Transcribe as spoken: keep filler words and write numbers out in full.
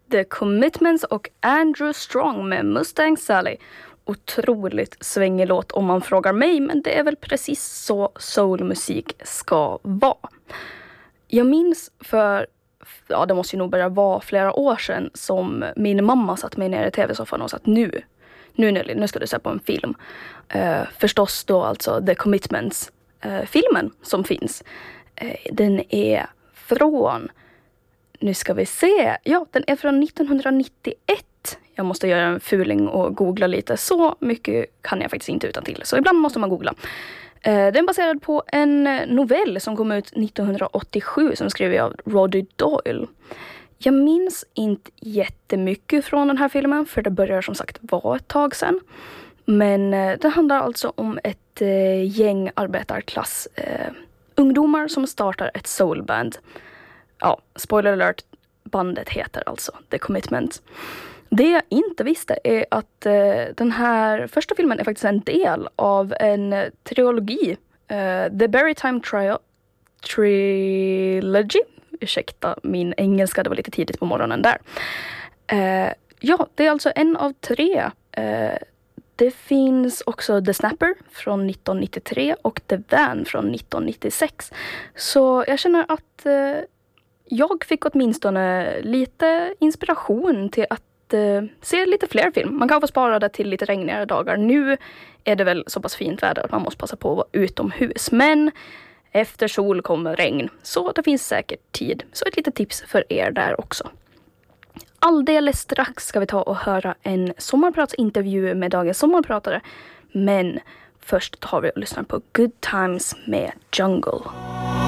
The Commitments och Andrew Strong med Mustang Sally. Otroligt svängig låt om man frågar mig, men det är väl precis så soulmusik ska vara. Jag minns för, ja det måste ju nog börja vara flera år sedan, som min mamma satt mig ner i tv-soffan och sa att nu, nu Nelly, nu ska du se på en film. Uh, förstås då alltså The Commitments, uh, filmen som finns. Uh, den är från, nu ska vi se, ja den är från nittonhundranittioett. Jag måste göra en fuling och googla lite. Så mycket kan jag faktiskt inte utan till. Så ibland måste man googla. Eh, den är baserad på en novell som kom ut nittonhundraåttiosju som skrev av Roddy Doyle. Jag minns inte jättemycket från den här filmen, för det börjar som sagt vara ett tag sedan. Men eh, det handlar alltså om ett eh, gäng arbetarklass eh, ungdomar som startar ett soulband. Ja, spoiler alert, bandet heter alltså The Commitment. Det jag inte visste är att eh, den här första filmen är faktiskt en del av en trilogi. Eh, The Berrytime Tri- Trilogy. Ursäkta min engelska, det var lite tidigt på morgonen där. Eh, ja, det är alltså en av tre. Eh, det finns också The Snapper från nittonhundranittiotre och The Van från nittonhundranittiosex. Så jag känner att eh, jag fick åtminstone lite inspiration till att se lite fler film. Man kan få spara det till lite regnigare dagar. Nu är det väl så pass fint väder att man måste passa på att vara utomhus. Men efter sol kommer regn. Så det finns säkert tid. Så ett litet tips för er där också. Alldeles strax ska vi ta och höra en sommarpratsintervju med dagens sommarpratare. Men först tar vi och lyssnar på Good Times med Jungle.